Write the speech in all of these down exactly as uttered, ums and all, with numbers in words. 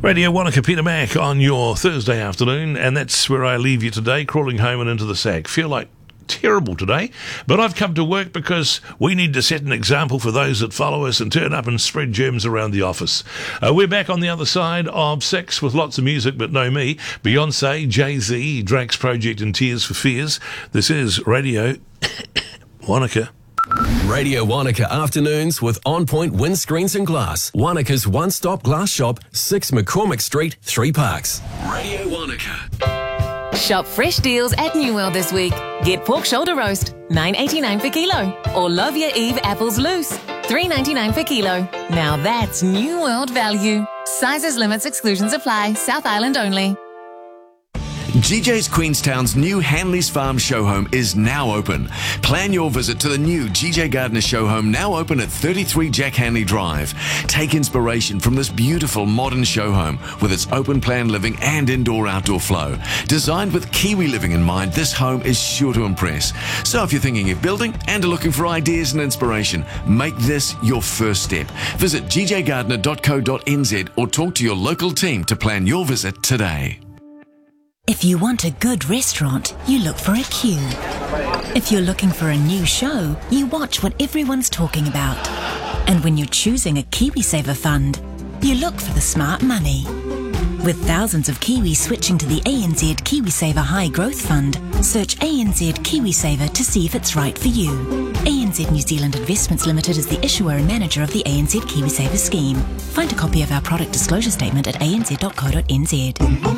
Radio Wanaka, Peter Mac on your Thursday afternoon, and that's where I leave you today, crawling home and into the sack. Feel like terrible today, but I've come to work because we need to set an example for those that follow us and turn up and spread germs around the office. Uh, we're back on the other side of six with lots of music, but no me. Beyonce, Jay-Z, Drake's Project and Tears for Fears. This is Radio Wanaka. Radio Wanaka afternoons with On Point Windscreens and Glass. Wanaka's one-stop glass shop, six McCormick Street, Three Parks. Radio Wanaka. Shop fresh deals at New World this week. Get pork shoulder roast, nine eighty-nine per kilo. Or Love Your Eve apples loose, three ninety-nine per kilo. Now that's New World value. Sizes, limits, exclusions apply. South Island only. G J's Queenstown's new Hanley's Farm show home is now open. Plan your visit to the new G J Gardner show home, now open at thirty-three Jack Hanley Drive. Take inspiration from this beautiful modern show home with its open plan living and indoor-outdoor flow. Designed with Kiwi living in mind, this home is sure to impress. So if you're thinking of building and are looking for ideas and inspiration, make this your first step. Visit g j gardner dot co dot n z or talk to your local team to plan your visit today. If you want a good restaurant, you look for a queue. If you're looking for a new show, you watch what everyone's talking about. And when you're choosing a KiwiSaver fund, you look for the smart money. With thousands of Kiwis switching to the A N Z KiwiSaver High Growth Fund, search A N Z KiwiSaver to see if it's right for you. A N Z New Zealand Investments Limited is the issuer and manager of the A N Z KiwiSaver scheme. Find a copy of our product disclosure statement at a n z dot co dot n z.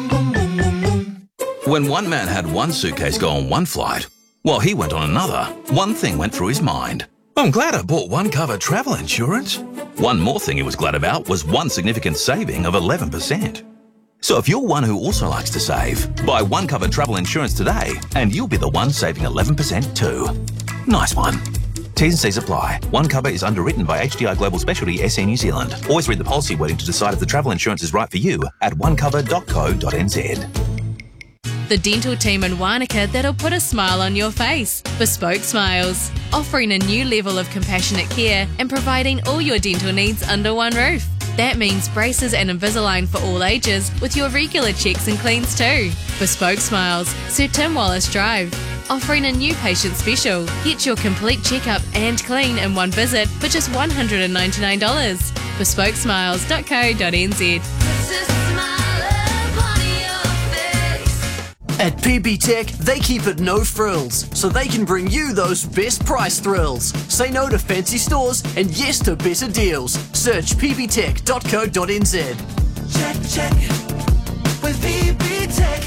When one man had one suitcase go on one flight, while he went on another, one thing went through his mind. I'm glad I bought one cover travel insurance. One more thing he was glad about was one significant saving of eleven percent. So if you're one who also likes to save, buy one cover travel insurance today and you'll be the one saving eleven percent too. Nice one. T's and C's apply. One cover is underwritten by H D I Global Specialty S C New Zealand. Always read the policy wording to decide if the travel insurance is right for you at one cover dot co dot n z. The dental team in Wanaka that'll put a smile on your face. Bespoke Smiles, offering a new level of compassionate care and providing all your dental needs under one roof. That means braces and Invisalign for all ages with your regular checks and cleans too. Bespoke Smiles, Sir Tim Wallace Drive, offering a new patient special. Get your complete checkup and clean in one visit for just one hundred ninety-nine dollars. bespoke smiles dot co dot n z. At P B Tech, they keep it no frills, so they can bring you those best price thrills. Say no to fancy stores and yes to better deals. Search p b tech dot co dot n z. Check, check with P B Tech.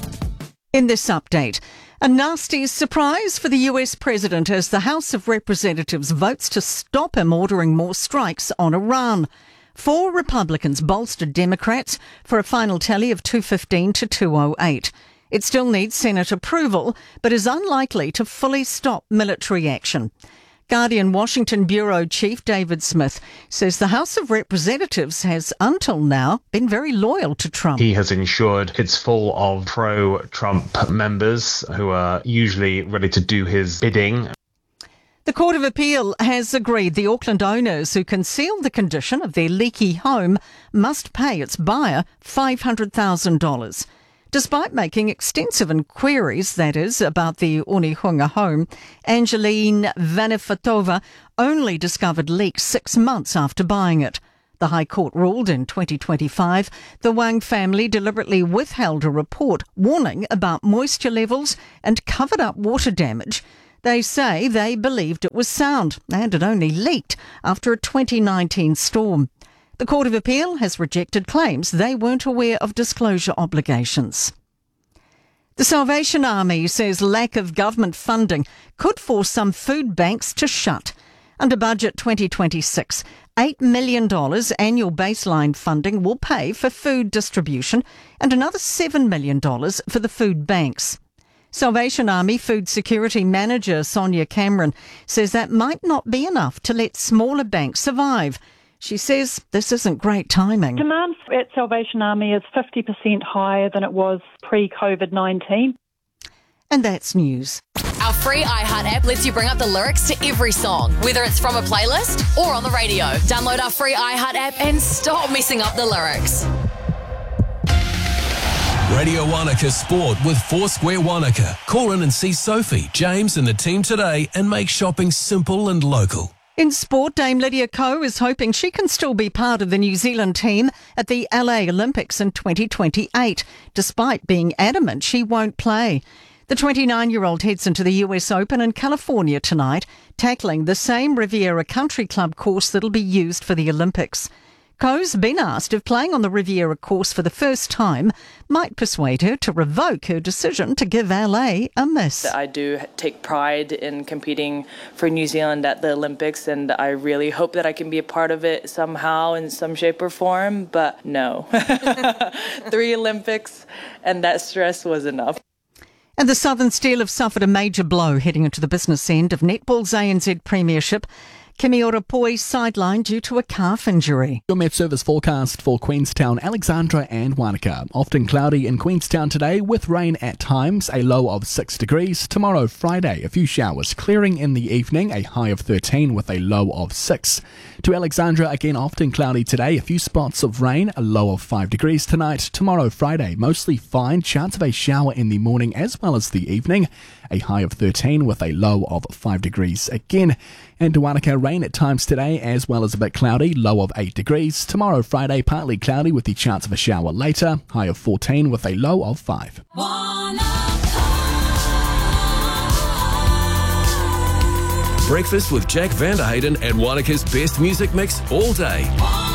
In this update, a nasty surprise for the U S president as the House of Representatives votes to stop him ordering more strikes on Iran. Four Republicans bolstered Democrats for a final tally of two fifteen to two oh eight. It still needs Senate approval, but is unlikely to fully stop military action. Guardian Washington Bureau Chief David Smith says the House of Representatives has, until now, been very loyal to Trump. He has ensured it's full of pro-Trump members who are usually ready to do his bidding. The Court of Appeal has agreed the Auckland owners who concealed the condition of their leaky home must pay its buyer five hundred thousand dollars. Despite making extensive inquiries, that is, about the Onehunga home, Angeline Vanifatova only discovered leaks six months after buying it. The High Court ruled in twenty twenty-five the Wang family deliberately withheld a report warning about moisture levels and covered up water damage. They say they believed it was sound and it only leaked after a twenty nineteen storm. The Court of Appeal has rejected claims they weren't aware of disclosure obligations. The Salvation Army says lack of government funding could force some food banks to shut. Under Budget twenty twenty-six, eight million dollars annual baseline funding will pay for food distribution and another seven million dollars for the food banks. Salvation Army Food Security Manager Sonia Cameron says that might not be enough to let smaller banks survive. She says this isn't great timing. Demand at Salvation Army is fifty percent higher than it was pre-COVID nineteen. And that's news. Our free iHeart app lets you bring up the lyrics to every song, whether it's from a playlist or on the radio. Download our free iHeart app and stop messing up the lyrics. Radio Wanaka Sport with Foursquare Wanaka. Call in and see Sophie, James and the team today and make shopping simple and local. In sport, Dame Lydia Ko is hoping she can still be part of the New Zealand team at the L A Olympics in twenty twenty-eight, despite being adamant she won't play. The twenty-nine-year-old heads into the U S Open in California tonight, tackling the same Riviera Country Club course that'll be used for the Olympics. Ko's been asked if playing on the Riviera course for the first time might persuade her to revoke her decision to give L A a miss. I do take pride in competing for New Zealand at the Olympics, and I really hope that I can be a part of it somehow in some shape or form, but no. Three Olympics, and that stress was enough. And the Southern Steel have suffered a major blow heading into the business end of Netball's A N Z Premiership. Kimi Orapoi sidelined due to a calf injury. Your Met Service forecast for Queenstown, Alexandra and Wanaka. Often cloudy in Queenstown today with rain at times, a low of six degrees. Tomorrow, Friday, a few showers clearing in the evening, a high of thirteen with a low of six. To Alexandra, again often cloudy today, a few spots of rain, a low of five degrees tonight. Tomorrow, Friday, mostly fine, chance of a shower in the morning as well as the evening, a high of thirteen with a low of five degrees again. And to Wanaka, rain at times today as well as a bit cloudy, low of eight degrees. Tomorrow, Friday, partly cloudy with the chance of a shower later, high of fourteen with a low of five. Breakfast with Jack Vanderhayden and Wanaka's best music mix all day.